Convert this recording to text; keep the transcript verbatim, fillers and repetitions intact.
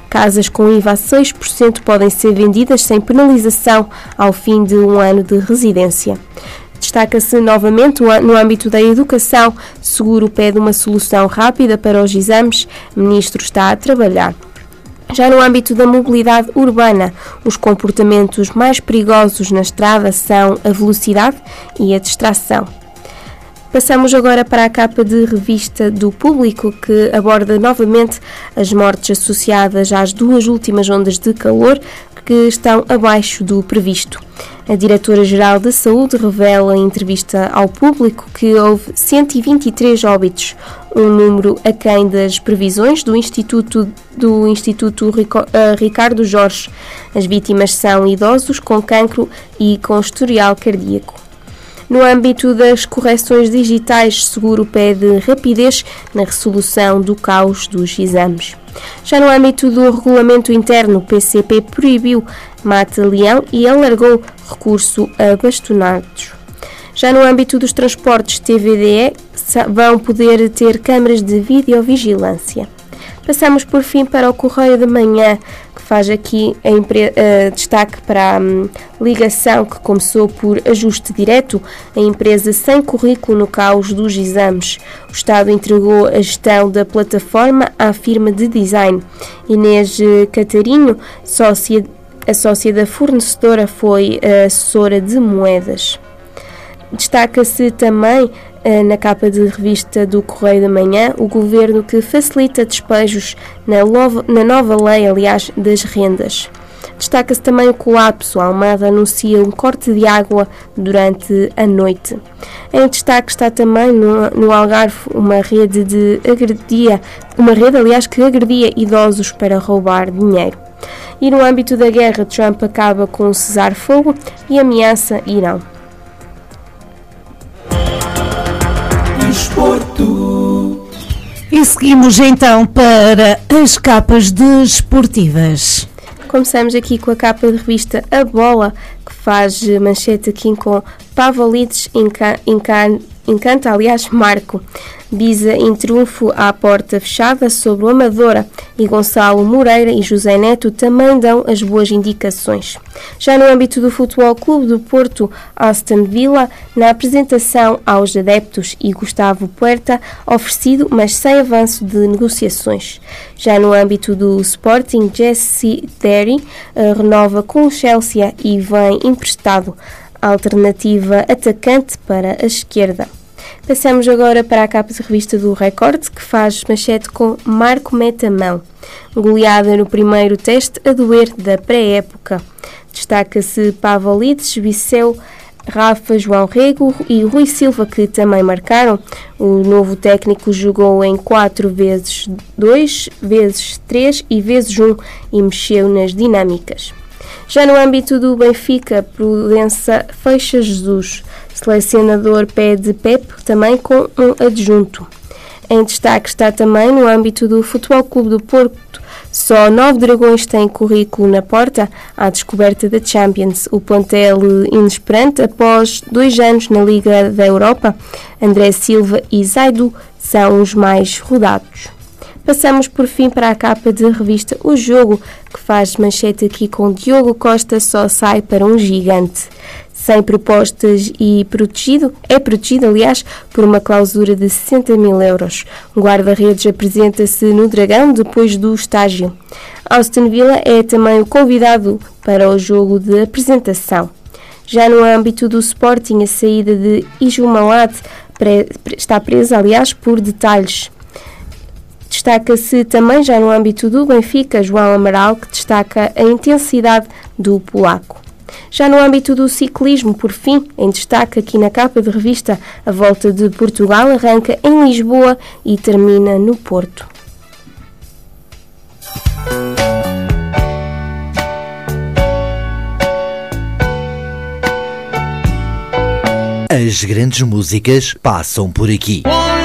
Casas com I V A a seis por cento podem ser vendidas sem penalização ao fim de um ano de residência. Destaca-se novamente no âmbito da educação. Seguro pede uma solução rápida para os exames. O Ministro está a trabalhar. Já no âmbito da mobilidade urbana, os comportamentos mais perigosos na estrada são a velocidade e a distração. Passamos agora para a capa de revista do Público, que aborda novamente as mortes associadas às duas últimas ondas de calor que estão abaixo do previsto. A Diretora-Geral da Saúde revela em entrevista ao Público que houve cento e vinte e três óbitos, um número aquém das previsões do Instituto, do Instituto Ricardo Jorge. As vítimas são idosos com cancro e com historial cardíaco. No âmbito das correções digitais, Seguro pede rapidez na resolução do caos dos exames. Já no âmbito do regulamento interno, o P C P proibiu mata-leão e alargou recurso a bastonados. Já no âmbito dos transportes, T V D E vão poder ter câmaras de videovigilância. Passamos por fim para o Correio da Manhã, que faz aqui a empre- uh, destaque para a um, ligação que começou por ajuste direto, a empresa sem currículo no caos dos exames. O Estado entregou a gestão da plataforma à firma de design. Inês Catarinho, sócia, a sócia da fornecedora, foi a assessora de moedas. Destaca-se também na capa de revista do Correio da Manhã o governo que facilita despejos na, lovo, na nova lei, aliás, das rendas. Destaca-se também o colapso. A Almada anuncia um corte de água durante a noite. Em destaque está também no, no Algarve uma rede de agredia, uma rede, aliás, que agredia idosos para roubar dinheiro. E no âmbito da guerra, Trump acaba com o cessar-fogo e ameaça Irão. E seguimos então para as capas desportivas. Começamos aqui com a capa de revista A Bola, que faz manchete aqui com Pavlidis enca, enca, encanta, aliás, Marco. Biza em triunfo à porta fechada sobre o Amadora e Gonçalo Moreira e José Neto também dão as boas indicações. Já no âmbito do Futebol Clube do Porto, Aston Villa, na apresentação aos adeptos e Gustavo Puerta, oferecido, mas sem avanço de negociações. Já no âmbito do Sporting, Jesse Terry uh, renova com o Chelsea e vem emprestado, alternativa atacante para a esquerda. Passamos agora para a capa de revista do Record, que faz manchete com Marco mete a mão. Goleada no primeiro teste a doer da pré-época. Destaca-se Pavlidis, Viseu, Rafa, João Rego e Rui Silva, que também marcaram. O novo técnico jogou em quatro vezes dois, vezes três e vezes um e mexeu nas dinâmicas. Já no âmbito do Benfica, Prudença fecha Jesus. Selecionador pede Pep também com um adjunto. Em destaque está também no âmbito do Futebol Clube do Porto. Só nove dragões têm currículo na porta à descoberta da Champions. O plantel inesperante após dois anos na Liga da Europa. André Silva e Zaidu são os mais rodados. Passamos por fim para a capa de revista O Jogo, que faz manchete aqui com Diogo Costa só sai para um gigante. Sem propostas e protegido, é protegido, aliás, por uma clausura de sessenta mil euros. O guarda-redes apresenta-se no Dragão depois do estágio. Aston Villa é também o convidado para o jogo de apresentação. Já no âmbito do Sporting, a saída de Ijumalad está presa, aliás, por detalhes. Destaca-se também, já no âmbito do Benfica, João Amaral, que destaca a intensidade do polaco. Já no âmbito do ciclismo, por fim, em destaque aqui na capa de revista, a Volta de Portugal arranca em Lisboa e termina no Porto. As grandes músicas passam por aqui.